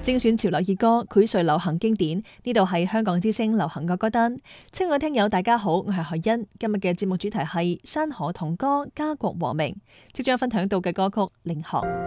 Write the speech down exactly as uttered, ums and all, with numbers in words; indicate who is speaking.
Speaker 1: 精選潮流熱歌，薈萃流行經典。呢度係香港之聲流行樂歌單。親愛聽友大家好，我係何欣。今日嘅節目主題係山河童歌家國和鳴。即將分享到嘅歌曲《凌寒》。